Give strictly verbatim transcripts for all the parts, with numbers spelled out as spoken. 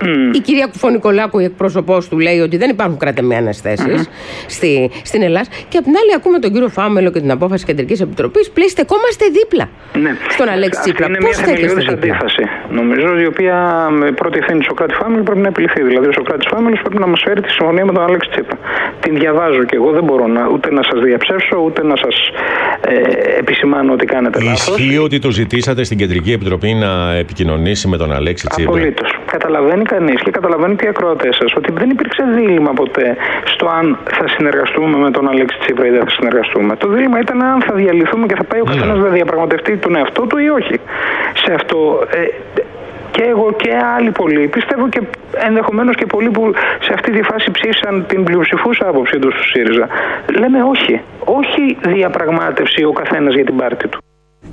Mm. Η κυρία Κουφωνικολάκου, η εκπρόσωπός του, λέει ότι δεν υπάρχουν κρατεμένες θέσεις mm-hmm. στη, στην Ελλάδα. Και απ' την άλλη, ακούμε τον κύριο Φάμελο και την απόφαση Κεντρικής Επιτροπής. Πλέον στεκόμαστε δίπλα ναι. στον Αλέξη Τσίπρα. Είναι μια θεμελιώδης αντίφαση. Νομίζω η οποία με πρώτη ευθύνη του Σωκράτη Φάμελου πρέπει να επιληθεί. Δηλαδή, ο Σωκράτης Φάμελος πρέπει να μας φέρει τη συμφωνία με τον Αλέξη Τσίπρα. Την διαβάζω και εγώ, δεν μπορώ να, ούτε να σας διαψεύσω, ούτε να σας ε, επισημάνω ότι κάνετε λάθος. Ισχύει ότι το ζητήσατε στην Κεντρική Επιτροπή να επικοινωνήσει με τον Αλέξη Τσίπρα? Απολύτως. Καταλαβαίνει κανείς και καταλαβαίνει και οι ακροατές σας ότι δεν υπήρξε δίλημμα ποτέ στο αν θα συνεργαστούμε με τον Αλέξη Τσίπρα ή δεν θα συνεργαστούμε. Το δίλημμα ήταν αν θα διαλυθούμε και θα πάει ο καθένας να διαπραγματευτεί τον εαυτό του ή όχι. Σε αυτό. Ε, Και εγώ και άλλοι πολλοί, πιστεύω και ενδεχομένως και πολλοί που σε αυτή τη φάση ψήφισαν την πλειοψηφούσα άποψή τους του ΣΥΡΙΖΑ, λέμε όχι. Όχι διαπραγμάτευση ο καθένας για την πάρτη του.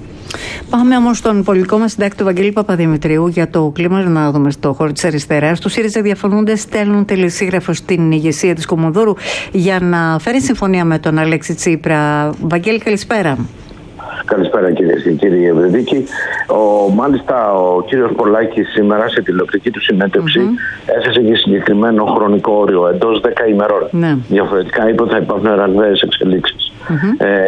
Πάμε όμως στον πολιτικό μας συντάκτη, τον Βαγγέλη Παπαδημητρίου, για το κλίμα να δούμε στο χώρο της αριστεράς. Του ΣΥΡΙΖΑ διαφωνούντες στέλνουν τελεσίγραφο στην ηγεσία της Κομμοδούρου για να φέρει συμφωνία με τον Αλέξη Τσίπρα. Βαγγέλη, καλησπέρα. Καλησπέρα κυρίες και κύριοι Ευρεδίκη. Ο, μάλιστα ο κύριος Πολάκης σήμερα σε τηλεοπτική του συνέντευξη mm-hmm. έθεσε και συγκεκριμένο χρονικό όριο εντός δέκα ημερών. Mm-hmm. Διαφορετικά είπε ότι θα υπάρχουν ραγδαίες εξελίξεις. Mm-hmm. Ε,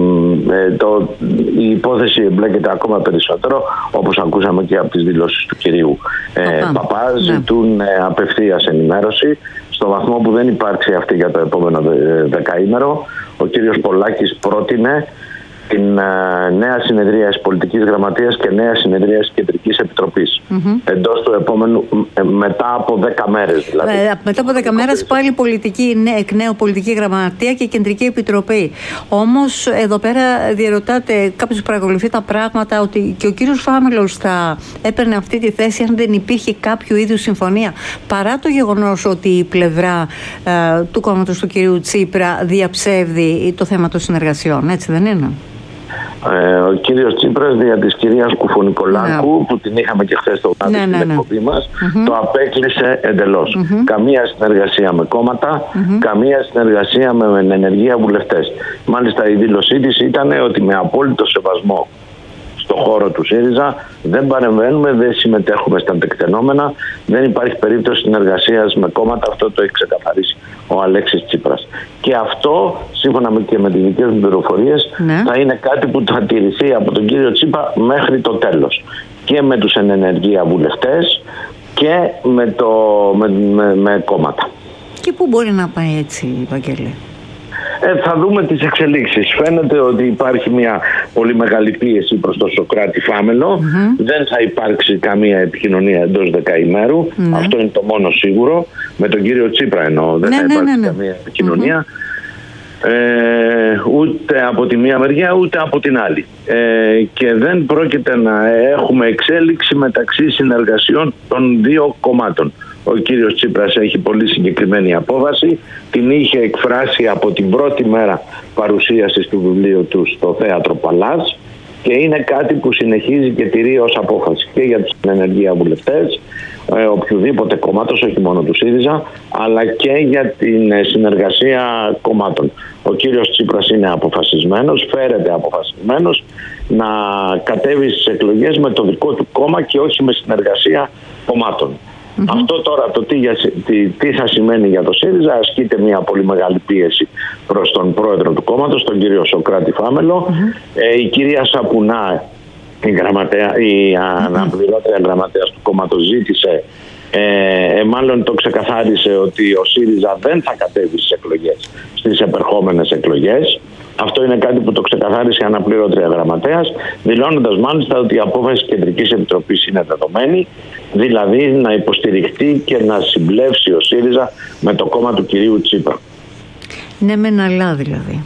ε, το, η υπόθεση εμπλέκεται ακόμα περισσότερο, όπως ακούσαμε και από τις δηλώσεις του κυρίου ε, mm-hmm. Παπά. Mm-hmm. Ζητούν ε, απευθείας ενημέρωση. Στο βαθμό που δεν υπάρξει αυτή για το επόμενο δεκαήμερο, ο κύριος Πολάκης πρότεινε την uh, νέα συνεδρία της Πολιτικής Γραμματείας και νέα συνεδρία της Κεντρικής Επιτροπής. Mm-hmm. Εντός του επόμενου, ε, μετά από δέκα μέρες δηλαδή. Ε, μετά από δέκα μέρες πάλι πολιτική, ναι, εκ νέου Πολιτική Γραμματεία και Κεντρική Επιτροπή. Όμως εδώ πέρα διερωτάτε, κάποιος παρακολουθεί τα πράγματα, ότι και ο κύριος Φάμελος θα έπαιρνε αυτή τη θέση αν δεν υπήρχε κάποιο είδους συμφωνία. Παρά το γεγονός ότι η πλευρά ε, του κόμματος του κυρίου Τσίπρα διαψεύδει το θέμα των συνεργασιών. Έτσι δεν είναι? Ε, ο κύριος Τσίπρας δια της κυρίας Κουφωνικολάκου, ναι. που την είχαμε και χθες το βράδυ ναι, στην ναι, ναι. εκπομπή μας, mm-hmm. το απέκλεισε εντελώς. Mm-hmm. Καμία συνεργασία με κόμματα, mm-hmm. καμία συνεργασία με, με ενεργεία βουλευτές. Μάλιστα η δήλωσή της ήταν ότι με απόλυτο σεβασμό στο χώρο του ΣΥΡΙΖΑ δεν παρεμβαίνουμε, δεν συμμετέχουμε στα τεκτενόμενα, δεν υπάρχει περίπτωση συνεργασίας με κόμματα. Αυτό το έχει ξεκαθαρίσει ο Αλέξης Τσίπρας. Και αυτό, σύμφωνα με, και με τις δικές μου πληροφορίες, ναι. θα είναι κάτι που θα τηρηθεί από τον κύριο Τσίπρα μέχρι το τέλος. Και με τους ενεργεία βουλευτές και με, το, με, με, με κόμματα. Και πού μπορεί να πάει έτσι, Βαγγέλη? Ε, θα δούμε τις εξελίξεις. Φαίνεται ότι υπάρχει μια πολύ μεγάλη πίεση προς τον Σωκράτη Φάμελο. Mm-hmm. Δεν θα υπάρξει καμία επικοινωνία εντός δεκαημέρου. Mm-hmm. Αυτό είναι το μόνο σίγουρο. Με τον κύριο Τσίπρα εννοώ. Δεν ναι, θα υπάρξει ναι, ναι, ναι. καμία επικοινωνία. Mm-hmm. Ε, ούτε από τη μία μεριά ούτε από την άλλη. Ε, και δεν πρόκειται να έχουμε εξέλιξη μεταξύ συνεργασιών των δύο κομμάτων. Ο κύριος Τσίπρας έχει πολύ συγκεκριμένη απόφαση. Την είχε εκφράσει από την πρώτη μέρα παρουσίασης του βιβλίου του στο Θέατρο Παλάς και είναι κάτι που συνεχίζει και τηρεί ως απόφαση και για τους ενεργεία βουλευτές ε, οποιοδήποτε κομμάτος, όχι μόνο του ΣΥΡΙΖΑ, αλλά και για την συνεργασία κομμάτων. Ο κύριος Τσίπρας είναι αποφασισμένος, φέρεται αποφασισμένος να κατέβει στις εκλογές με το δικό του κόμμα και όχι με συνεργασία κομμάτων. Mm-hmm. Αυτό τώρα το τι, τι, τι θα σημαίνει για το ΣΥΡΙΖΑ, ασκείται μια πολύ μεγάλη πίεση προς τον πρόεδρο του κόμματος, τον κύριο Σωκράτη Φάμελο. Mm-hmm. Ε, η κυρία Σαπουνά, η, γραμματέα, η mm-hmm. αναπληρώτρια γραμματέας του κόμματος, ζήτησε, ε, ε, μάλλον το ξεκαθάρισε ότι ο ΣΥΡΙΖΑ δεν θα κατέβει στις εκλογές, στις επερχόμενες εκλογές. Αυτό είναι κάτι που το ξεκαθάρισε η αναπληρώτρια γραμματέας, δηλώνοντας μάλιστα ότι η απόφαση της Κεντρικής Επιτροπής είναι δεδομένη, δηλαδή να υποστηριχτεί και να συμπλεύσει ο ΣΥΡΙΖΑ με το κόμμα του κυρίου Τσίπρα. Ναι, μεν αλλά δηλαδή.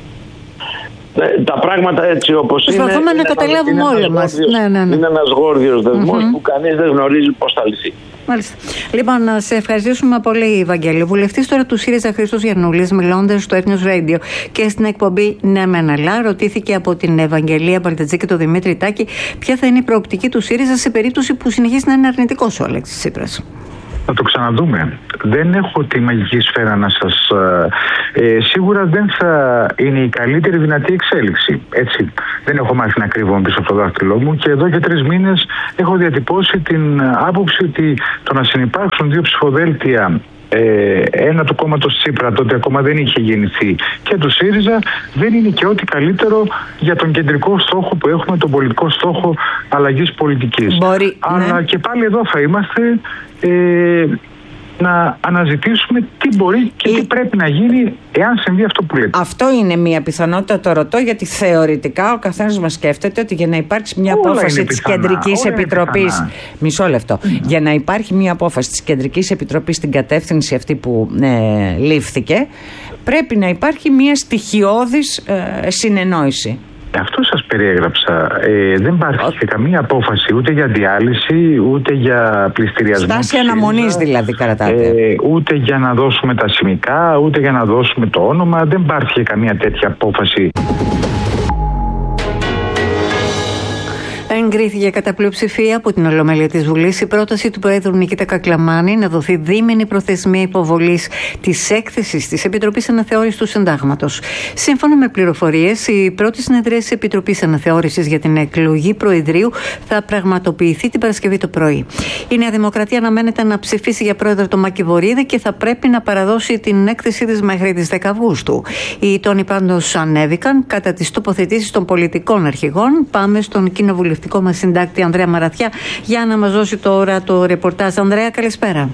Ε, τα πράγματα έτσι όπως είναι. Προσπαθούμε να καταλάβουμε όλοι μας. Ναι, ναι, ναι. Είναι ένας γόρδιος δεσμός mm-hmm. που κανείς δεν γνωρίζει πώς θα λυθεί. Μάλιστα. Λοιπόν, να σε ευχαριστήσουμε πολύ, Βαγγέλη. Βουλευτής τώρα του ΣΥΡΙΖΑ Χρήστος Γιαννούλης, μιλώντας στο Ethnos Radio και στην εκπομπή Ναι Μεν Αλλά, ρωτήθηκε από την Ευαγγελία Μπαλτετζή και τον Δημήτρη Τάκη ποια θα είναι η προοπτική του ΣΥΡΙΖΑ σε περίπτωση που συνεχίσει να είναι αρνητικός ο Αλέξης Τσίπρας. Θα το ξαναδούμε. Δεν έχω τη μαγική σφαίρα να σας... Ε, σίγουρα δεν θα είναι η καλύτερη δυνατή εξέλιξη. Έτσι. Δεν έχω μάθει να κρύβω πίσω από το δάχτυλό μου και εδώ και τρεις μήνες έχω διατυπώσει την άποψη ότι το να συνυπάρξουν δύο ψηφοδέλτια, Ε, ένα του κόμματος Τσίπρα, τότε ακόμα δεν είχε γεννηθεί, και του ΣΥΡΙΖΑ, δεν είναι και ό,τι καλύτερο για τον κεντρικό στόχο που έχουμε, τον πολιτικό στόχο αλλαγής πολιτικής. Μπορεί, Αλλά ναι. Και πάλι εδώ θα είμαστε ε, να αναζητήσουμε τι μπορεί και η... τι πρέπει να γίνει εάν συμβεί αυτό που λέτε. Αυτό είναι μια πιθανότητα, το ρωτώ, γιατί θεωρητικά ο καθένας μας σκέφτεται ότι για να υπάρξει μια όλα απόφαση της Κεντρικής Επιτροπής. Μισό λεπτό. Mm. Για να υπάρχει μια απόφαση της Κεντρικής Επιτροπής στην κατεύθυνση αυτή που ε, λήφθηκε, πρέπει να υπάρχει μια στοιχειώδης ε, συνεννόηση. Αυτό σας περιέγραψα. Ε, δεν υπάρχει και καμία απόφαση ούτε για διάλυση, ούτε για πληστηριασμό. Στάση αναμονής δηλαδή κρατάτε. Ε, ούτε για να δώσουμε τα σημικά, ούτε για να δώσουμε το όνομα. Δεν υπάρχει καμία τέτοια απόφαση. Εγκρίθηκε κατά πλειοψηφία από την Ολομέλεια της Βουλής η πρόταση του Προέδρου Νικήτα Κακλαμάνη να δοθεί δίμηνη προθεσμία υποβολής της έκθεσης της Επιτροπής Αναθεώρησης του Συντάγματος. Σύμφωνα με πληροφορίες, η πρώτη συνεδρία της Επιτροπής Αναθεώρησης για την εκλογή Προεδρείου θα πραγματοποιηθεί την Παρασκευή το πρωί. Η Νέα Δημοκρατία αναμένεται να ψηφίσει για πρόεδρο τον Μάκη Βορίδη και θα πρέπει να παραδώσει την έκθεσή της μέχρι τις δέκα Αυγούστου. Οι τόνοι πάντως ανέβηκαν κατά τις τοποθετήσεις των πολιτικών αρχηγών. Πάμε στον κοινοβουλευτικό μας συντάκτη Ανδρέα Μαραθιά για να μας δώσει τώρα το ρεπορτάζ. Ανδρέα, καλησπέρα.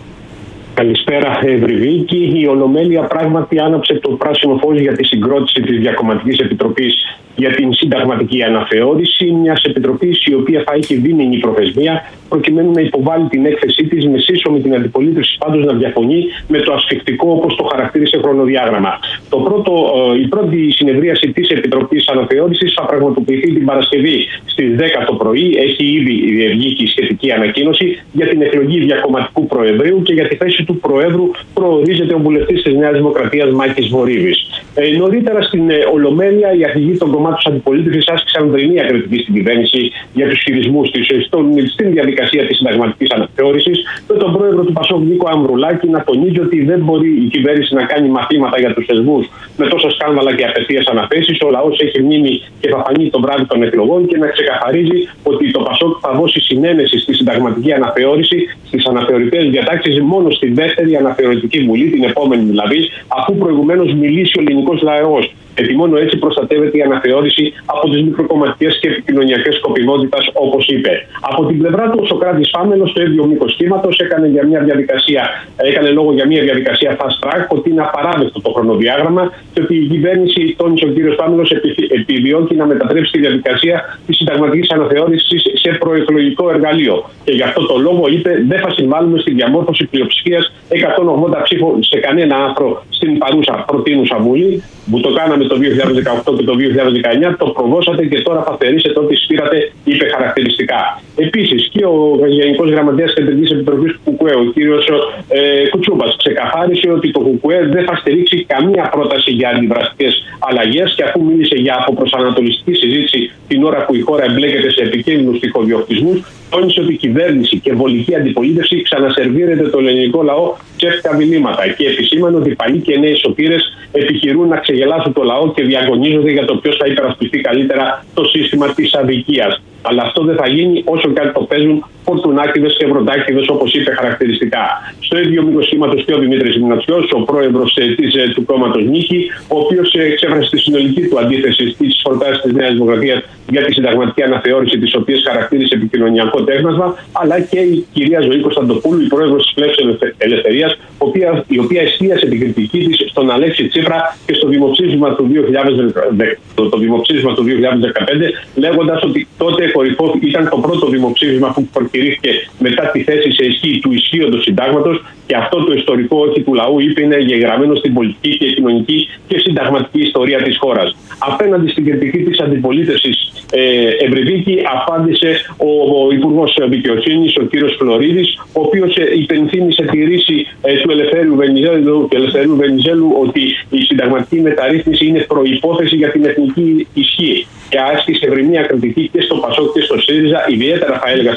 Καλησπέρα, Ευρυβίκη. Η Ολομέλεια πράγματι άναψε το πράσινο φως για τη συγκρότηση της Διακομματικής Επιτροπής για την συνταγματική αναθεώρηση, μιας επιτροπής η οποία θα έχει δίμηνη προθεσμία προκειμένου να υποβάλει την έκθεσή της με σύσσωμη την αντιπολίτευση πάντως να διαφωνεί με το ασφικτικό, όπως το χαρακτήρισε, χρονοδιάγραμμα. Το πρώτο, η πρώτη συνεδρίαση της Επιτροπής Αναθεώρησης θα πραγματοποιηθεί την Παρασκευή στις δέκα το πρωί. Έχει ήδη βγει η σχετική ανακοίνωση για την εκλογή διακομματικού προεδρείου και για τη θέση του Προέδρου προορίζεται ο βουλευτής της Νέας Δημοκρατίας Μάκης Βορίδης. Ε, νωρίτερα στην ε, Ολομέλεια, οι αρχηγοί των κομμάτων της αντιπολίτευσης άσκησαν δρυμία κριτική στην κυβέρνηση για τους χειρισμούς της στην διαδικασία της συνταγματικής αναθεώρησης, με τον πρόεδρο του Πασόκ Νίκο Αμβρουλάκη να τονίζει ότι δεν μπορεί η κυβέρνηση να κάνει μαθήματα για τους θεσμούς με τόσα σκάνδαλα και απευθείας αναθέσεις. Ο λαός έχει μείνει και θα φανεί το βράδυ των εκλογών, και να ξεκαθαρίζει ότι το Πασόκ θα δώσει συνένεση στη συνταγματική αναθεώρηση, στις αναθεωρητές διατάξεις, μόνο στη δεύτερη αναθεωρητική βουλή, την επόμενη δηλαδή, αφού προηγουμένως μιλήσει ο ελληνικός λαός. Γιατί μόνο έτσι προστατεύεται η αναθεώρηση από τις μικροκομματικές και επικοινωνιακές σκοπιμότητας, όπως είπε. Από την πλευρά του, ο Σωκράτης Φάμελος, στο ίδιο μήκος κύματος, έκανε, για μια διαδικασία, έκανε λόγο για μια διαδικασία fast track, ότι είναι απαράδεκτο το χρονοδιάγραμμα και ότι η κυβέρνηση, τόνισε ο κ. Φάμελος, επιδιώκει να μετατρέψει τη διαδικασία της συνταγματικής αναθεώρησης σε προεκλογικό εργαλείο. Και γι' αυτό το λόγο είπε: δεν θα συμβάλλουμε στη διαμόρφωση πλειοψηφίας εκατόν ογδόντα ψήφων σε κανένα άρθρο στην παρούσα προτείνουσα βουλή, που το κάναμε το δύο χιλιάδες δεκαοκτώ και το δύο χιλιάδες δεκαεννιά, το προδώσατε και τώρα θα θερήσετε ό,τι στήρατε, είπε χαρακτηριστικά. Επίσης, και ο Γενικός Γραμματέας Κεντρικής Επιτροπής του ΚΚΕ, ο κ. Ε, Κουτσούμπας, ξεκαθάρισε ότι το ΚΚΕ δεν θα στηρίξει καμία πρόταση για αντιδραστικές αλλαγές, και αφού μίλησε για αποπροσανατολιστική συζήτηση την ώρα που η χώρα εμπλέκεται σε επικίνδυνους τυχοδιοκτισμούς, τόνισε ότι η κυβέρνηση και βολική αντιπολίτευση ξανασερβίρεται το ελληνικό λαό ψεύτικα μηνύματα, και επισήμανε ότι παλιοί και νέοι σωτήρες επιχειρούν να ξεγελάσουν το λαό και διαγωνίζονται για το ποιος θα υπερασπιστεί καλύτερα το σύστημα της αδικίας. Αλλά αυτό δεν θα γίνει όσο και αν το παίζουν φορτουνάκηδες και βροντάκηδες, όπως είπε χαρακτηριστικά. Στο ίδιο μήκος κύματος και ο Δημήτρης Μινατσιός, ο πρόεδρος ε, της, ε, του κόμματος Νίκη, ο οποίος ε, εξέφρασε τη συνολική του αντίθεση στις προτάσεις της Νέας Δημοκρατίας για τη συνταγματική αναθεώρηση, τις οποίες χαρακτήρισε επικοινωνιακό τέχνασμα, αλλά και η κυρία Ζωή Κωνσταντοπούλου, η πρόεδρος της Πλεύσης Ελευθερίας, η οποία εστίασε την κριτική της στον Αλέξη Τσίπρα και στο δημοψήφισμα του δύο χιλιάδες δέκα, το, το δημοψήφισμα του δύο χιλιάδες δεκαπέντε, λέγοντας ότι τότε ήταν το πρώτο δημοψήφισμα που προκηρύχθηκε μετά τη θέση σε ισχύ του ισχύοντος συντάγματος, και αυτό το ιστορικό όχι του λαού, είπε, είναι εγγεγραμμένο στην πολιτική και κοινωνική και συνταγματική ιστορία της χώρας. Απέναντι στην κριτική της αντιπολίτευσης, ε, Ευρυβίκη, απάντησε ο, ο Υπουργός Δικαιοσύνης, ο κ. Φλωρίδης, ο οποίος ε, υπενθύμησε τη ρίση ε, του Ελευθέριου Βενιζέλου, του Ελευθερίου Βενιζέλου ότι η συνταγματική μεταρρύθμιση είναι προϋπόθεση για την εθνική ισχύ, και άσκησε ευρυμία κριτική και στο Πασόκ και στο ΣΥΡΙΖΑ, ιδιαίτερα θα έλεγα στο Πασόκ,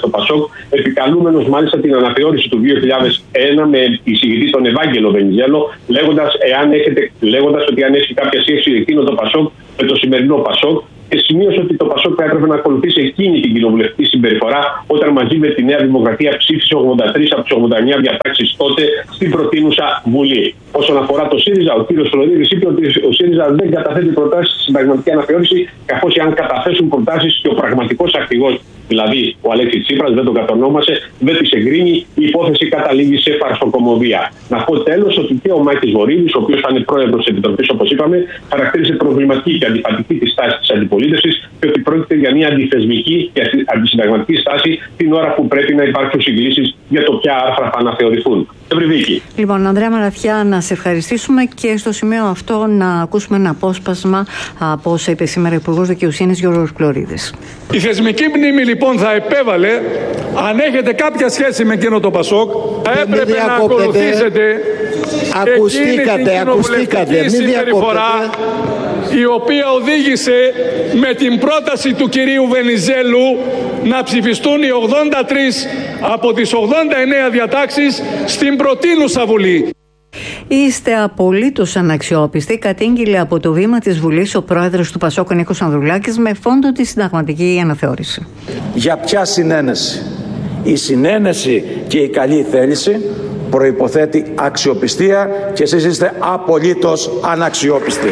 Πασόκ, επικαλούμενος μάλιστα την αναθεώρηση του δύο χιλιάδες ένα με εισηγητή τον Ευάγγελο Βενιζέλο, λέγοντας, εάν έχετε, λέγοντας ότι αν έχει κάποια σχέση εκείνο το Πασόκ με το σημερινό Πασόκ. Και σημείωσε ότι το Πασόκ θα έπρεπε να ακολουθήσει εκείνη την κοινοβουλευτική συμπεριφορά όταν μαζί με τη Νέα Δημοκρατία ψήφισε ογδόντα τρεις από τις ογδόντα εννέα διατάξεις τότε στην προτείνουσα Βουλή. Όσον αφορά το ΣΥΡΙΖΑ, ο κ. Φλωρίδης είπε ότι ο ΣΥΡΙΖΑ δεν καταθέτει προτάσεις στη συνταγματική αναθεώρηση, καθώς εάν καταθέσουν προτάσεις και ο πραγματικός αρχηγός, δηλαδή ο Αλέξης Τσίπρας, δεν τον κατονόμασε, δεν τις εγκρίνει, η υπόθεση καταλήγει σε φαρσοκομωδία. Να πω τέλος ότι και ο Μάκης Βορίδης, ο οποίος θα είναι πρόεδρος της Επιτροπής, όπως είπαμε, χαρακτήρισε προβληματική και αντιφατική τη στάση της αντιπολίτευσης και ότι πρόκειται για μια αντιθεσμική και αντισυνταγματική στάση την ώρα που πρέπει να υπάρξουν συγκλήσεις για το ποια άρθρα θα αναθεωρηθούν. Ευρυδίκη. Λοιπόν, Ανδρέα Μαραθιά, να σε ευχαριστήσουμε και στο σημείο αυτό να ακούσουμε ένα απόσπασμα από όσα είπε σήμερα ο Υπουργός Δικαιοσύνης Γιώργος Φλωρίδης. Η θεσμική μνήμη λοιπόν θα επέβαλε, αν έχετε κάποια σχέση με εκείνο το Πασόκ, θα έπρεπε να ακολουθήσετε ακουστήκατε, εκείνη την κοινοβουλευτική συμπεριφορά η οποία οδήγησε με την πρόταση του κυρίου Βενιζέλου να ψηφιστούν οι ογδόντα τρεις από τις ογδόντα εννέα διατάξεις στην προτείνουσα Βουλή. Είστε απολύτως αναξιόπιστοι, κατήγγειλε από το βήμα της Βουλής ο πρόεδρος του Πασόκ Νίκος Ανδρουλάκης με φόντο τη συνταγματική αναθεώρηση. Για ποια συνένεση? Η συνένεση και η καλή θέληση προϋποθέτει αξιοπιστία και εσείς είστε απολύτως αναξιόπιστοι.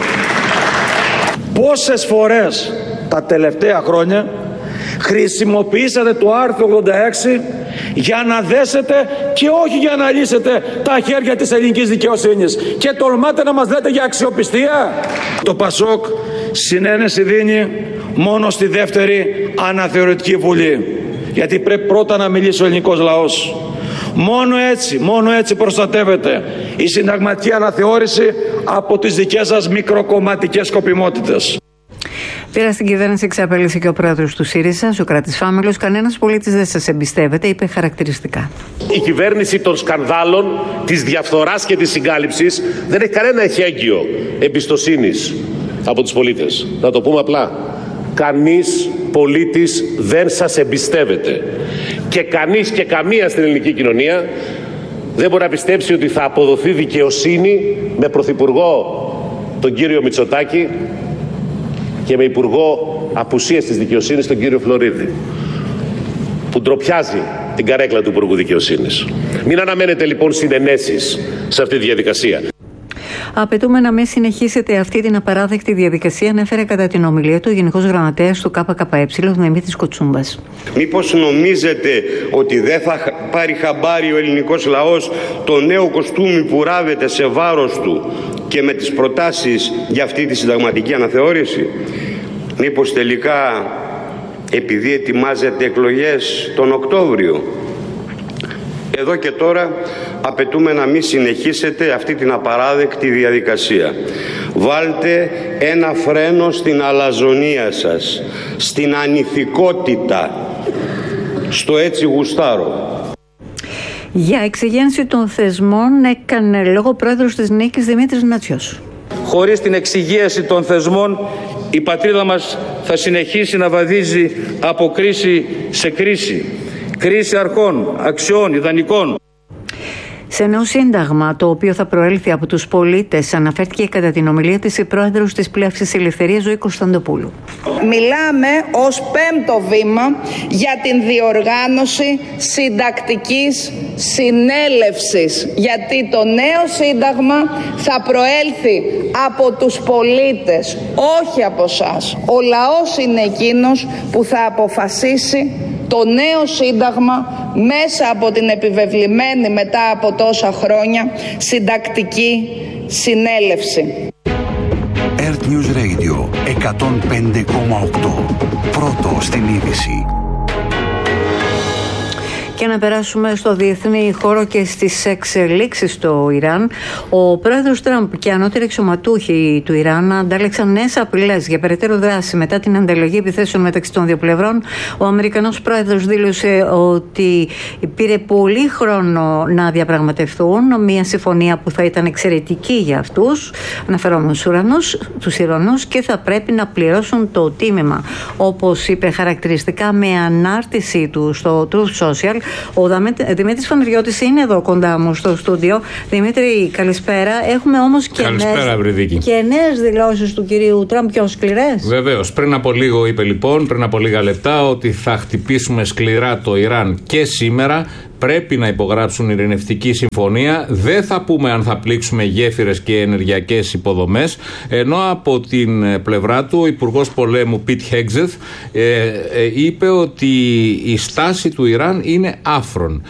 Πόσες φορές τα τελευταία χρόνια χρησιμοποιήσατε το άρθρο ογδόντα έξι για να δέσετε και όχι για να λύσετε τα χέρια της ελληνικής δικαιοσύνης, και τολμάτε να μας λέτε για αξιοπιστία? Το Πασόκ συνένεση δίνει μόνο στη δεύτερη αναθεωρητική Βουλή, γιατί πρέπει πρώτα να μιλήσει ο ελληνικός λαός. Μόνο έτσι, μόνο έτσι προστατεύεται η συνταγματική αναθεώρηση από τις δικές σας μικροκομματικές σκοπιμότητες. Πήρα στην κυβέρνηση, εξαπέλυσε και ο πρόεδρος του ΣΥΡΙΖΑ, Σωκράτης Φάμελος. Κανένας πολίτης δεν σας εμπιστεύεται, είπε χαρακτηριστικά. Η κυβέρνηση των σκανδάλων, της διαφθοράς και της συγκάλυψης δεν έχει κανένα εχέγγυο εμπιστοσύνης από τους πολίτες. Να το πούμε απλά. Κανείς πολίτης δεν σας εμπιστεύεται. Και κανείς και καμία στην ελληνική κοινωνία δεν μπορεί να πιστέψει ότι θα αποδοθεί δικαιοσύνη με πρωθυπουργό τον κύριο Μητσοτάκη και με υπουργό απουσίας της δικαιοσύνης τον κύριο Φλωρίδη, που ντροπιάζει την καρέκλα του Υπουργού Δικαιοσύνης. Μην αναμένετε λοιπόν συνενέσεις σε αυτή τη διαδικασία. Απαιτούμε να μην συνεχίσετε αυτή την απαράδεκτη διαδικασία, ανέφερε κατά την ομιλία του ο Γενικός Γραμματέας του ΚΚΕ, Δημήτρης Κοτσούμπας. Μήπως νομίζετε ότι δεν θα πάρει χαμπάρι ο ελληνικός λαός το νέο κοστούμι που ράβεται σε βάρος του και με τις προτάσεις για αυτή τη συνταγματική αναθεώρηση? Μήπως τελικά επειδή ετοιμάζετε εκλογές τον Οκτώβριο? Εδώ και τώρα απαιτούμε να μην συνεχίσετε αυτή την απαράδεκτη διαδικασία. Βάλτε ένα φρένο στην αλαζονία σας, στην ανηθικότητα, στο έτσι γουστάρω. Για εξηγένση των θεσμών έκανε λόγο ο πρόεδρος της Νίκης, Δημήτρης Νατσιός. Χωρίς την εξηγίαση των θεσμών, η πατρίδα μας θα συνεχίσει να βαδίζει από κρίση σε κρίση. Κρίση αρχών, αξιών, ιδανικών. Σε νέο σύνταγμα, το οποίο θα προέλθει από τους πολίτες, αναφέρθηκε κατά την ομιλία της η πρόεδρος της Πλεύσης Ελευθερίας, Ζωή Κωνσταντοπούλου. Μιλάμε ως πέμπτο βήμα για την διοργάνωση συντακτικής συνέλευσης, γιατί το νέο σύνταγμα θα προέλθει από τους πολίτες, όχι από εσάς. Ο λαός είναι εκείνος που θα αποφασίσει το νέο σύνταγμα μέσα από την επιβεβλημένη μετά από τόσα χρόνια συντακτική συνέλευση. Earth News Radio εκατόν πέντε κόμμα οκτώ. Πρώτο στην είδηση. Και να περάσουμε στο διεθνή χώρο και στις εξελίξεις στο Ιράν. Ο πρόεδρος Τραμπ και ανώτεροι αξιωματούχοι του Ιράν αντάλλαξαν νέες απειλές για περαιτέρω δράση μετά την ανταλλαγή επιθέσεων μεταξύ των δύο πλευρών. Ο Αμερικανός πρόεδρος δήλωσε ότι πήρε πολύ χρόνο να διαπραγματευτούν μια συμφωνία που θα ήταν εξαιρετική για αυτούς, αναφερόμενους ουρανούς, τους Ιρανούς, και θα πρέπει να πληρώσουν το τίμημα. Όπως είπε χαρακτηριστικά με ανάρτησή του στο Truth Social, ο Δημήτρης Φανεριώτης είναι εδώ κοντά μου στο στούντιο. Δημήτρη, καλησπέρα. Έχουμε όμως και νέες δηλώσεις του κυρίου Τραμπ, πιο σκληρές. Βεβαίως. Πριν από λίγο είπε λοιπόν, πριν από λίγα λεπτά, ότι θα χτυπήσουμε σκληρά το Ιράν και σήμερα. Πρέπει να υπογράψουν ειρηνευτική συμφωνία. Δεν θα πούμε αν θα πλήξουμε γέφυρες και ενεργειακές υποδομές. Ενώ από την πλευρά του ο Υπουργός Πολέμου Πιτ Χέγζεθ ε, ε, είπε ότι η στάση του Ιράν είναι άφρον.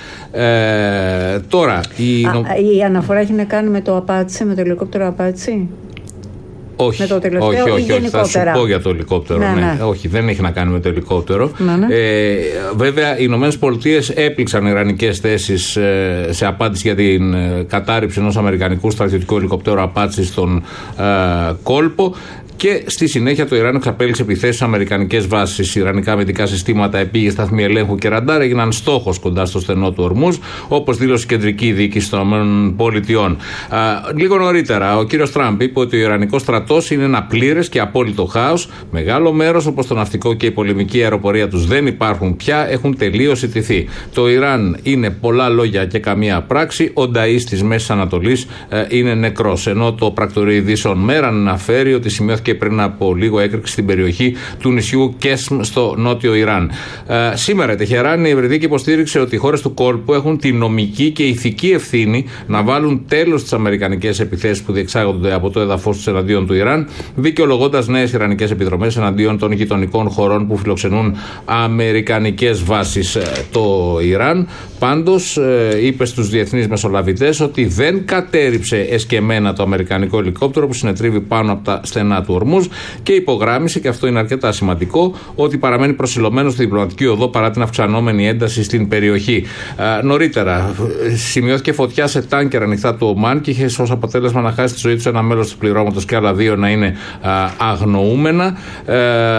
Ε, τώρα η... Α, η αναφορά έχει να κάνει με το Απάτσι, με το ελικόπτερο Απάτσι. Όχι, με το τελευταίο, όχι, όχι, όχι. Θα σου πω για το ελικόπτερο. Ναι, ναι. Ναι. Όχι, δεν έχει να κάνει με το ελικόπτερο. Ναι, ναι. Ε, βέβαια, οι Ηνωμένες Πολιτείες έπληξαν ιρανικές θέσεις ε, σε απάντηση για την ε, κατάρριψη ενός αμερικανικού στρατιωτικού ελικόπτερου Απάτσι στον ε, κόλπο. Και στη συνέχεια το Ιράν εξαπέλυσε επιθέσεις σε αμερικανικές βάσεις. Ιρανικά αμυντικά συστήματα, επίγειοι σταθμοί ελέγχου και ραντάρ έγιναν στόχος κοντά στο στενό του Ορμούζ, όπως δήλωσε η κεντρική διοίκηση των ΗΠΑ. Λίγο νωρίτερα, ο κύριος Τραμπ είπε ότι ο Ιρανικός στρατός είναι ένα πλήρες και απόλυτο χάος. Μεγάλο μέρος, όπως το ναυτικό και η πολεμική αεροπορία τους, δεν υπάρχουν πια, έχουν τελείως ιτηθεί. Το Ιράν είναι πολλά λόγια και καμία πράξη. Ο νταΐς της Μέσης Ανατολής ε, είναι νεκρός. Ενώ το πρακτορείο ειδήσεων Μέραν αναφέρει ότι σημειώθηκε και πριν από λίγο έκρηξη στην περιοχή του νησιού Κέσμ στο νότιο Ιράν. Ε, σήμερα η Τεχεράνη, η Ευρυδίκη υποστήριξε ότι οι χώρες του κόλπου έχουν τη νομική και ηθική ευθύνη να βάλουν τέλος στις αμερικανικές επιθέσεις που διεξάγονται από το έδαφος τους εναντίον του Ιράν, δικαιολογώντας νέες ιρανικές επιδρομές εναντίον των γειτονικών χωρών που φιλοξενούν αμερικανικές βάσεις. Το Ιράν πάντως ε, είπε στους διεθνείς μεσολαβητές ότι δεν κατέρριψε εσκεμμένα το αμερικανικό ελικόπτερο που συνετρίβει πάνω από τα στενά του Ορμούζ και υπογράμμισε, και αυτό είναι αρκετά σημαντικό, ότι παραμένει προσιλωμένο στη διπλωματική οδό παρά την αυξανόμενη ένταση στην περιοχή. Ε, νωρίτερα, σημειώθηκε φωτιά σε τάνκερ ανοιχτά του Ομάν και είχε ως αποτέλεσμα να χάσει τη ζωή του ένα μέλος του πληρώματος και άλλα δύο να είναι α, αγνοούμενα. Ε,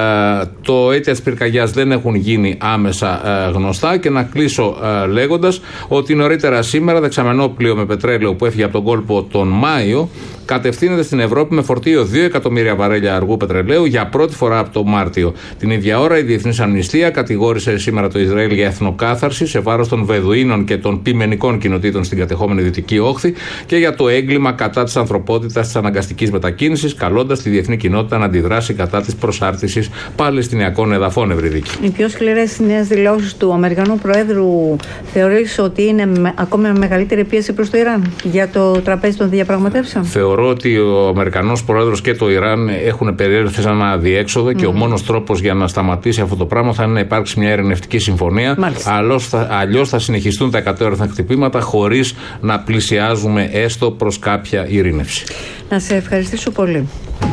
το αίτια της πυρκαγιάς δεν έχουν γίνει άμεσα α, γνωστά. Και να κλείσω λέγοντας ότι νωρίτερα σήμερα δεξαμενό πλοίο με πετρέλαιο που έφυγε από τον κόλπο τον Μάιο κατευθύνεται στην Ευρώπη με φορτίο δύο εκατομμύρια βαρέλια αργού πετρελαίου για πρώτη φορά από το Μάρτιο. Την ίδια ώρα η Διεθνής Αμνηστία κατηγόρησε σήμερα το Ισραήλ για εθνοκάθαρση σε βάρος των Βεδουίνων και των ποιμενικών κοινοτήτων στην κατεχόμενη Δυτική Όχθη και για το έγκλημα κατά της ανθρωπότητας της αναγκαστικής μετακίνησης, καλώντας τη διεθνή κοινότητα να αντιδράσει κατά της προσάρτησης Παλαιστινιακών εδαφών. Ευρυδίκη. Οι πιο σκληρές νέες δηλώσεις του Αμερικανού Προέδρου θεωρείς ότι είναι με, ακόμη με μεγαλύτερη πίεση προς το Ιράν για το τραπέζι των διαπραγματεύσεων? Θεωρώ ότι ο Αμερικανός Πρόεδρος και το Ιράν έχουν περιέλθει σε ένα αδιέξοδο mm. και ο μόνος τρόπος για να σταματήσει αυτό το πράγμα θα είναι να υπάρξει μια ειρηνευτική συμφωνία. Αλλιώς θα, αλλιώς θα συνεχιστούν τα εκατέρωθεν χτυπήματα χωρίς να πλησιάζουμε έστω προς κάποια ειρήνευση. Να σε ευχαριστήσω πολύ.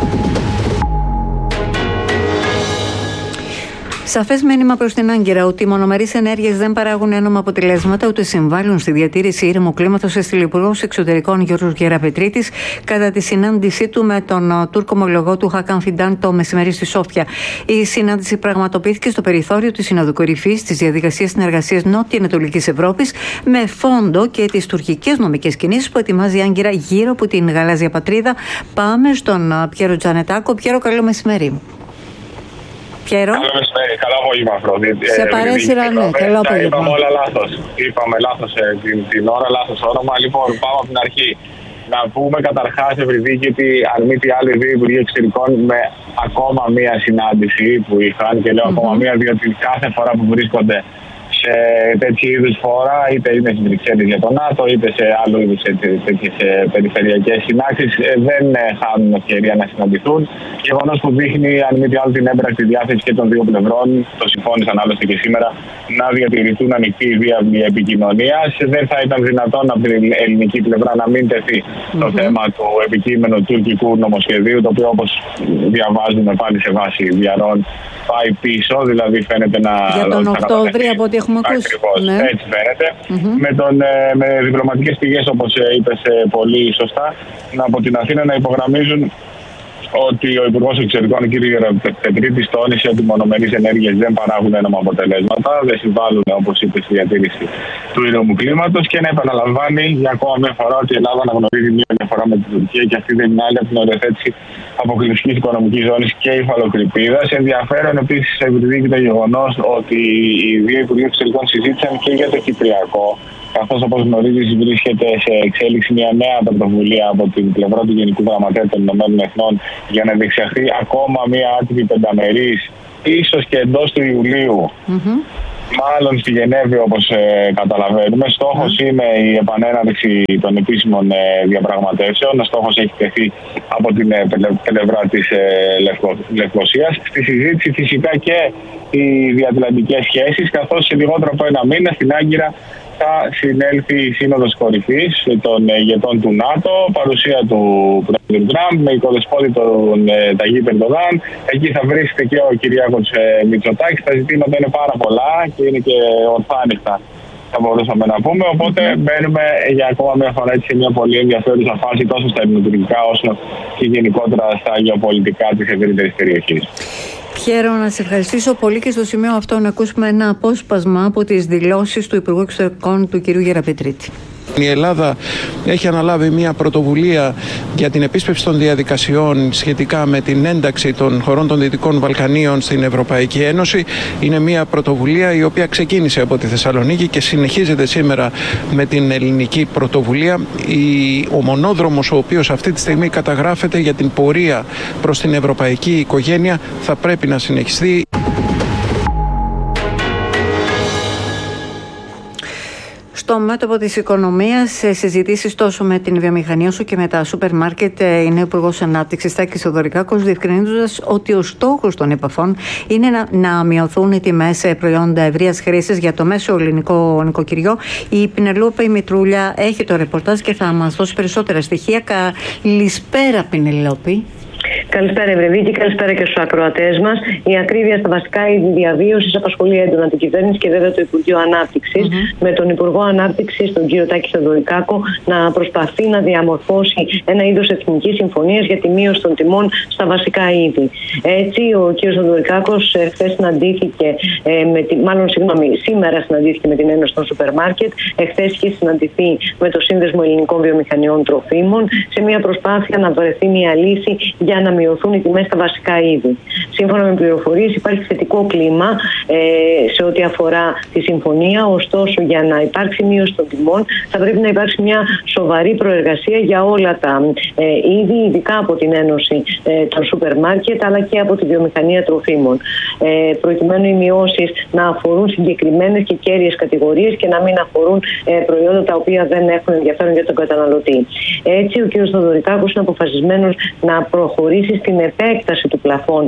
Σαφές μήνυμα προς την Άγκυρα ότι οι μονομερείς ενέργειες δεν παράγουν ένομα αποτελέσματα ούτε συμβάλλουν στη διατήρηση ήρεμου κλίματος, έστειλε ο Υπουργός Εξωτερικών Γιώργος Γεραπετρίτης κατά τη συνάντησή του με τον Τούρκο ομολογό του Χακάν Φιντάν το μεσημέρι στη Σόφια. Η συνάντηση πραγματοποιήθηκε στο περιθώριο της Συνόδου Κορυφής της Διαδικασίας Συνεργασίας Νότια-Ανατολικής Ευρώπης με φόντο και τις τουρκικές νομικές κινήσεις που ετοιμάζει η Άγκυρα γύρω από την γαλάζια πατρίδα. Πάμε στον Πιέρο Τζανετάκο. Πιέρο, καλό μεσημέρι. Πιέρο. Καλό μεσημέρι, καλό απόγευμα, Αφροδίτη. Σε παρέσυρα, ναι, καλό απόγευμα. Είπαμε όλα λάθος. Είπαμε λάθος ε, την, την ώρα, λάθος όνομα. Λοιπόν, πάμε από την αρχή. Να πούμε καταρχάς, Ευρυδίκη, ότι αν μη τι άλλο, οι δύο Υπουργοί Εξωτερικών με ακόμα μία συνάντηση που είχαν, και λέω mm-hmm. ακόμα μία, διότι κάθε φορά που βρίσκονται σε τέτοιου είδους φόρα, είτε είναι στις Βρυξέλλες για το ΝΑΤΟ, είτε σε άλλου είδους τέτοιες περιφερειακές συνάξεις, δεν χάνουν ευκαιρία να συναντηθούν. Γεγονός που δείχνει, αν μη τι άλλο, την έμπρακτη διάθεση και των δύο πλευρών, το συμφώνησαν άλλωστε και σήμερα, να διατηρηθούν ανοιχτή η διάβλη επικοινωνίας. Δεν θα ήταν δυνατόν από την ελληνική πλευρά να μην τεθεί mm-hmm. το θέμα του επικείμενου τουρκικού νομοσχεδίου, το οποίο, όπως διαβάζουμε πάλι σε βάση διαρρών, πάει πίσω, δηλαδή φαίνεται να. Για τον Οκτώβρη, από ό,τι έχουμε έχουμε ακούσει. Ακριβώς, ναι. έτσι φαίνεται. Mm-hmm. Με, τον, με διπλωματικές πηγές, όπως είπες πολύ σωστά, από την Αθήνα να υπογραμμίζουν ότι ο Υπουργός Εξωτερικών, κ. Γεραπετρίτης, τόνισε ότι οι μονομερείς ενέργειες δεν παράγουν ένομα αποτελέσματα, δεν συμβάλλουν, όπως είπε, στη διατήρηση του ήρεμου κλίματος, και να επαναλαμβάνει για ακόμα μια φορά ότι η Ελλάδα αναγνωρίζει μια διαφορά με την Τουρκία και αυτή δεν είναι άλλη από την οριοθέτηση αποκλειστικής οικονομικής ζώνης και υφαλοκρηπίδας. Ενδιαφέρον επίσης εκδηλώνει το γεγονός ότι οι δύο Υπουργοί Εξωτερικών συζήτησαν και για το Κυπριακό, καθώς όπως γνωρίζεις βρίσκεται σε εξέλιξη μια νέα πρωτοβουλία από την πλευρά του Γενικού Γραμματέα των Ηνωμένων Εθνών για να διεξαχθεί ακόμα μια άτυπη πενταμερής, ίσως και εντός του Ιουλίου, mm-hmm. μάλλον στη Γενέβη, όπως ε, καταλαβαίνουμε. Στόχος mm-hmm. είναι η επανέναρξη των επίσημων ε, διαπραγματεύσεων. Ο στόχος έχει τεθεί από την ε, πλευρά της ε, Λευκο, Λευκοσίας. Στη συζήτηση φυσικά και οι διατλαντικές σχέσεις, καθώς σε λιγότερο από ένα μήνα στην Άγκυρα θα συνέλθει η Σύνοδος Κορυφής των ηγετών του ΝΑΤΟ, παρουσία του Πρόεδρου Τραμπ με οικοδεσπότη τον Ταγίπ Ερντογάν. Εκεί θα βρίσκεται και ο Κυριάκος Μητσοτάκης. Τα ζητήματα είναι πάρα πολλά και είναι και ορθάνυχτα, θα μπορούσαμε να πούμε. Οπότε μπαίνουμε για ακόμα μια φορά σε μια πολύ ενδιαφέρουσα φάση τόσο στα ελληνοτουρκικά όσο και γενικότερα στα γεωπολιτικά της ευρύτερης περιοχής. Πιέρο, να σε ευχαριστήσω πολύ και στο σημείο αυτό να ακούσουμε ένα απόσπασμα από τις δηλώσεις του Υπουργού Εξωτερικών του κ. Γεραπετρίτη. Η Ελλάδα έχει αναλάβει μια πρωτοβουλία για την επίσπευση των διαδικασιών σχετικά με την ένταξη των χωρών των Δυτικών Βαλκανίων στην Ευρωπαϊκή Ένωση. Είναι μια πρωτοβουλία η οποία ξεκίνησε από τη Θεσσαλονίκη και συνεχίζεται σήμερα με την ελληνική πρωτοβουλία. Ο μονόδρομος ο οποίος αυτή τη στιγμή καταγράφεται για την πορεία προς την ευρωπαϊκή οικογένεια θα πρέπει να συνεχιστεί. Στο μέτωπο της οικονομίας, σε συζητήσεις τόσο με την βιομηχανία όσο και με τα σούπερ μάρκετ, είναι ο Υπουργός Ανάπτυξης Τάκης Θεοδωρικάκος, διευκρινίζοντας ότι ο στόχος των επαφών είναι να, να μειωθούν οι τιμές σε προϊόντα ευρείας χρήσης για το μέσο ελληνικό νοικοκυριό. Η Πινελόπη Μητρούλια έχει το ρεπορτάζ και θα μας δώσει περισσότερα στοιχεία. Καλησπέρα, Πινελόπη. Καλησπέρα, Ευρεβίκη, καλησπέρα και στους ακροατές μας. Η ακρίβεια στα βασικά είδη διαβίωσης απασχολεί έντονα την κυβέρνηση και βέβαια το Υπουργείο Ανάπτυξης, mm-hmm. με τον Υπουργό Ανάπτυξης, τον κύριο Τάκη Θεοδωρικάκο, να προσπαθεί να διαμορφώσει ένα είδος εθνικής συμφωνίας για τη μείωση των τιμών στα βασικά είδη. Έτσι, ο κύριος Θεοδωρικάκος χθες συναντήθηκε, ε, με τη, μάλλον συγγνώμη, σήμερα συναντήθηκε με την Ένωση των Σούπερ Μάρκετ, εχθές είχε συναντηθεί με το Σύνδεσμο Ελληνικών Βιομηχανιών Τροφίμων, σε μια προσπάθεια να βρεθεί μια λύση για να μειωθούν οι τιμές στα βασικά είδη. Σύμφωνα με πληροφορίες, υπάρχει θετικό κλίμα ε, σε ό,τι αφορά τη συμφωνία. Ωστόσο, για να υπάρξει μείωση των τιμών, θα πρέπει να υπάρξει μια σοβαρή προεργασία για όλα τα ε, είδη, ειδικά από την Ένωση ε, των Σούπερ Μάρκετ, αλλά και από τη βιομηχανία τροφίμων. Ε, προκειμένου οι μειώσεις να αφορούν συγκεκριμένες και κέρυες κατηγορίες και να μην αφορούν ε, προϊόντα τα οποία δεν έχουν ενδιαφέρον για τον καταναλωτή. Έτσι, ο κ. Θεοδωρικάκος είναι αποφασισμένος να προχωρήσει στην επέκταση του πλαφών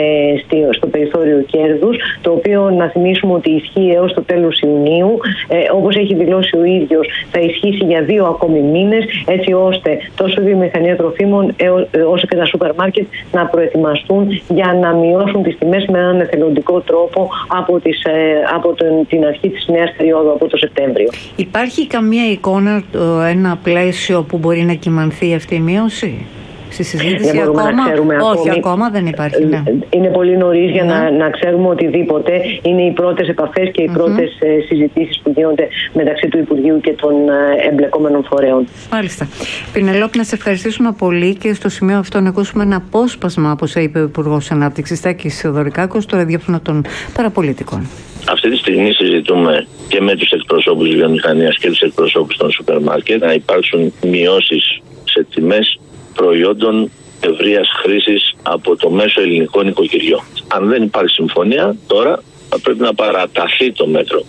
ε, στο περιθώριο κέρδους, το οποίο να θυμίσουμε ότι ισχύει έως το τέλος Ιουνίου. Ε, όπως έχει δηλώσει ο ίδιος, θα ισχύσει για δύο ακόμη μήνες, έτσι ώστε τόσο η βιομηχανία τροφίμων όσο και τα σούπερ μάρκετ να προετοιμαστούν για να μειώσουν τις τιμές με έναν εθελοντικό τρόπο από, τις, ε, από τον, την αρχή της νέας περίοδου, από το Σεπτέμβριο. Υπάρχει καμία εικόνα, ένα πλαίσιο που μπορεί να κυμανθεί αυτή η μείωση? Στη συζήτηση ακόμα, όχι, ακόμη. ακόμα δεν υπάρχει. Ναι. Είναι πολύ νωρίς για ναι. να, να ξέρουμε οτιδήποτε. Είναι οι πρώτες επαφές και οι mm-hmm. πρώτες ε, συζητήσεις που γίνονται μεταξύ του Υπουργείου και των ε, εμπλεκόμενων φορέων. Μάλιστα. Πινελόπη, να σε ευχαριστήσουμε πολύ και στο σημείο αυτό να ακούσουμε ένα απόσπασμα, όπως είπε ο Υπουργός Ανάπτυξης Τάκης Θεοδωρικάκος, στο ραδιόφωνο των παραπολιτικών. Αυτή τη στιγμή συζητούμε και με τους εκπροσώπους της βιομηχανίας και τους εκπροσώπους των σούπερ μάρκετ να υπάρξουν μειώσεις σε τιμές προϊόντων ευρείας χρήσης από το μέσο ελληνικό νοικοκυριό. Αν δεν υπάρχει συμφωνία, τώρα θα πρέπει να παραταθεί το μέτρο.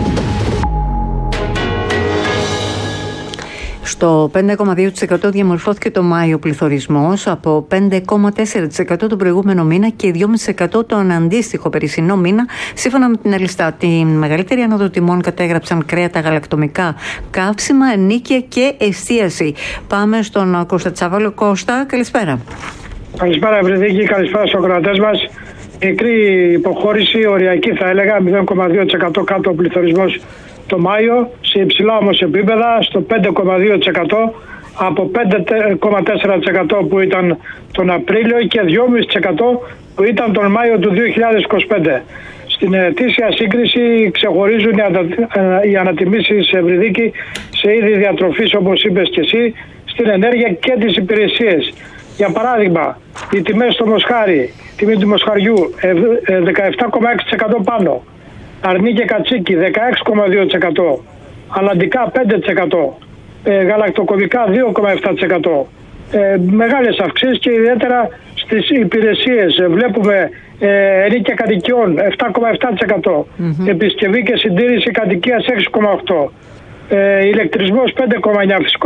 Στο πέντε κόμμα δύο τοις εκατό διαμορφώθηκε το Μάιο πληθωρισμός, από πέντε κόμμα τέσσερα τοις εκατό τον προηγούμενο μήνα και δύο κόμμα πέντε τοις εκατό τον αντίστοιχο περσινό μήνα. Σύμφωνα με την Ελστάτ, τη μεγαλύτερη άνοδο τιμών κατέγραψαν κρέατα, γαλακτομικά, καύσιμα, ενοίκια και εστίαση. Πάμε στον Κώστα Τσάβαλο. Κώστα, καλησπέρα. Καλησπέρα, Ευρυδίκη, καλησπέρα στους ακροατές μας. μικρή υποχώρηση, οριακή θα έλεγα, μηδέν κόμμα δύο τοις εκατό κάτω ο πληθωρισμός το Μάιο, σε υψηλά όμως επίπεδα, στο πέντε κόμμα δύο τοις εκατό από πέντε κόμμα τέσσερα τοις εκατό που ήταν τον Απρίλιο και δύο κόμμα πέντε τοις εκατό που ήταν τον Μάιο του δύο χιλιάδες είκοσι πέντε. Στην ετήσια σύγκριση ξεχωρίζουν οι, ανα, οι ανατιμήσεις σε Ευρυδίκη σε είδη διατροφής, όπως είπες και εσύ, στην ενέργεια και τις υπηρεσίες. Για παράδειγμα, οι τιμές στο μοσχάρι, η τιμή του μοσχαριού δεκαεπτά κόμμα έξι τοις εκατό πάνω, αρνί και κατσίκι δεκαέξι κόμμα δύο τοις εκατό, αλλαντικά πέντε τοις εκατό, ε, γαλακτοκομικά δύο κόμμα επτά τοις εκατό. Ε, μεγάλες αυξήσεις και ιδιαίτερα στις υπηρεσίες. Βλέπουμε ε, ενίκια κατοικιών επτά κόμμα επτά τοις εκατό, mm-hmm. επισκευή και συντήρηση κατοικίας έξι κόμμα οκτώ τοις εκατό, ε, ηλεκτρισμός πέντε κόμμα εννιά τοις εκατό, φυσικό